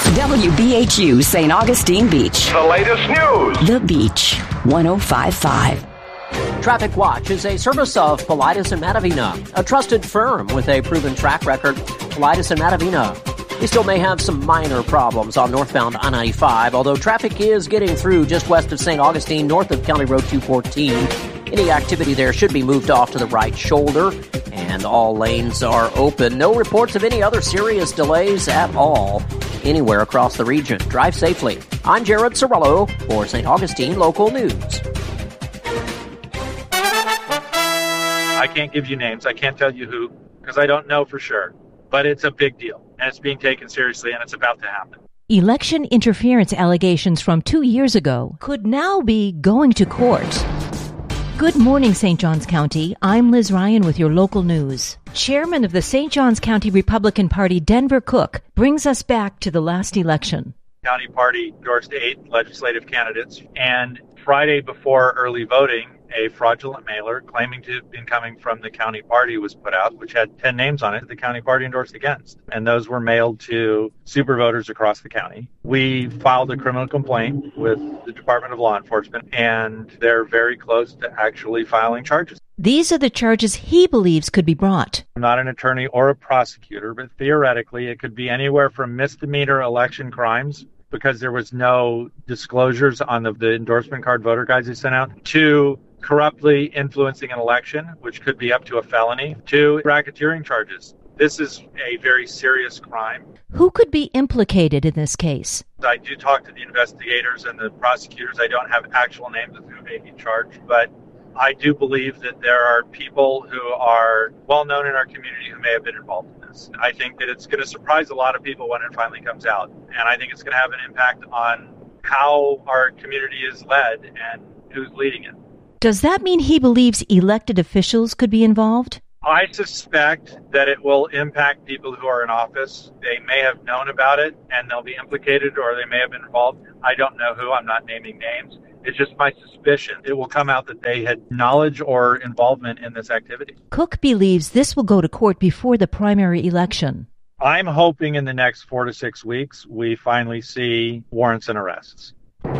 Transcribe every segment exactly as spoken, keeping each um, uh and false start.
W B H U Saint Augustine Beach. The latest news. The Beach, one oh five point five. Traffic Watch is a service of Paulides and Matavina, a trusted firm with a proven track record. Paulides and Matavina. We still may have some minor problems on northbound I ninety-five, although traffic is getting through just west of Saint Augustine, north of County Road two fourteen. Any activity there should be moved off to the right shoulder, and all lanes are open. No reports of any other serious delays at all anywhere across the region. Drive safely. I'm Jared Sorello for Saint Augustine Local News. I can't give you names. I can't tell you who, because I don't know for sure. But it's a big deal, and it's being taken seriously, and it's about to happen. Election interference allegations from two years ago could now be going to court. Good morning, Saint Johns County. I'm Liz Ryan with your local news. Chairman of the Saint Johns County Republican Party, Denver Cook, brings us back to the last election. County Party endorsed eight legislative candidates, and Friday before early voting, a fraudulent mailer claiming to have been coming from the county party was put out, which had ten names on it the county party endorsed against. And those were mailed to super voters across the county. We filed a criminal complaint with the Department of Law Enforcement, and they're very close to actually filing charges. These are the charges he believes could be brought. I'm not an attorney or a prosecutor, but theoretically it could be anywhere from misdemeanor election crimes, because there was no disclosures on the, the endorsement card voter guides they sent out, to corruptly influencing an election, which could be up to a felony, to racketeering charges. This is a very serious crime. Who could be implicated in this case? I do talk to the investigators and the prosecutors. I don't have actual names of who may be charged, but I do believe that there are people who are well known in our community who may have been involved in this. I think that it's going to surprise a lot of people when it finally comes out, and I think it's going to have an impact on how our community is led and who's leading it. Does that mean he believes elected officials could be involved? I suspect that it will impact people who are in office. They may have known about it and they'll be implicated, or they may have been involved. I don't know who. I'm not naming names. It's just my suspicion. It will come out that they had knowledge or involvement in this activity. Cook believes this will go to court before the primary election. I'm hoping in the next four to six weeks we finally see warrants and arrests.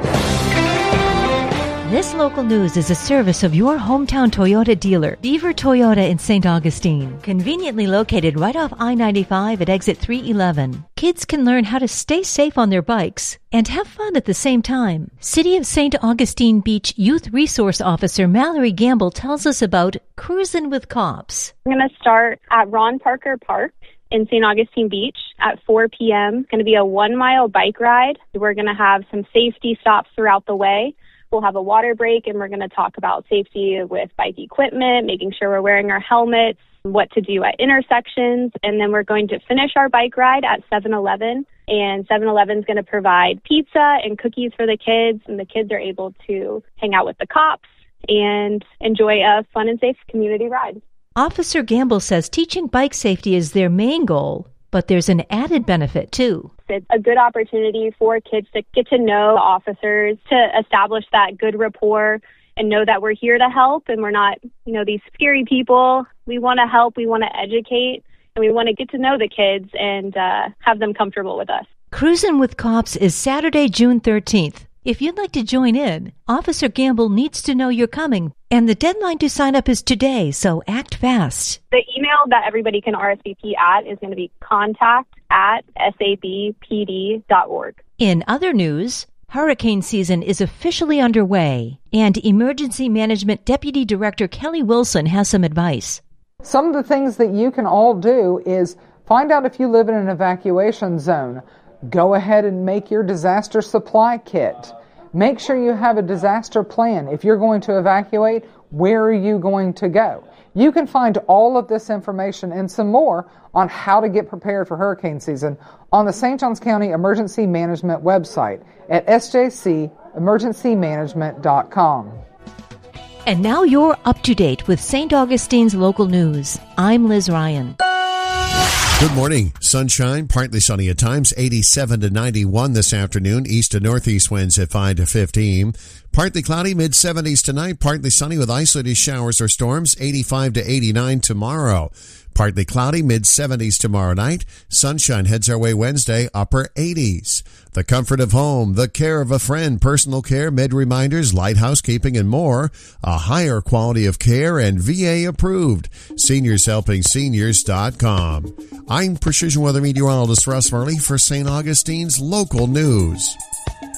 This local news is a service of your hometown Toyota dealer, Beaver Toyota in Saint Augustine, conveniently located right off I ninety-five at exit three eleven. Kids can learn how to stay safe on their bikes and have fun at the same time. City of Saint Augustine Beach Youth Resource Officer Mallory Gamble tells us about Cruisin' with Cops. I'm going to start at Ron Parker Park in Saint Augustine Beach at four p.m. It's going to be a one-mile bike ride. We're going to have some safety stops throughout the way. We'll have a water break, and we're going to talk about safety with bike equipment, making sure we're wearing our helmets, what to do at intersections, and then we're going to finish our bike ride at seven eleven, and seven eleven is going to provide pizza and cookies for the kids, and the kids are able to hang out with the cops and enjoy a fun and safe community ride. Officer Gamble says teaching bike safety is their main goal, but there's an added benefit, too. It's a good opportunity for kids to get to know officers, to establish that good rapport and know that we're here to help and we're not, you know, these scary people. We want to help, we want to educate, and we want to get to know the kids and uh, have them comfortable with us. Cruisin' with Cops is Saturday, June thirteenth. If you'd like to join in, Officer Gamble needs to know you're coming, and the deadline to sign up is today, so act fast. The email that everybody can R S V P at is going to be contact at S A B P D dot org. In other news, hurricane season is officially underway, and Emergency Management Deputy Director Kelly Wilson has some advice. Some of the things that you can all do is find out if you live in an evacuation zone. Go ahead and make your disaster supply kit. Make sure you have a disaster plan. If you're going to evacuate, where are you going to go? You can find all of this information and some more on how to get prepared for hurricane season on the Saint Johns County Emergency Management website at S J C emergency management dot com. And now you're up to date with Saint Augustine's local news. I'm Liz Ryan. Good morning. Sunshine, partly sunny at times, eighty-seven to ninety-one this afternoon. East to northeast winds at five to fifteen. Partly cloudy, mid-seventies tonight. Partly sunny with isolated showers or storms, eighty-five to eighty-nine tomorrow. Partly cloudy, mid seventies tomorrow night. Sunshine heads our way Wednesday, upper eighties. The comfort of home, the care of a friend, personal care, med reminders, light housekeeping, and more. A higher quality of care and V A approved. seniors helping seniors dot com. I'm Precision Weather Meteorologist Russ Murley for Saint Augustine's Local News.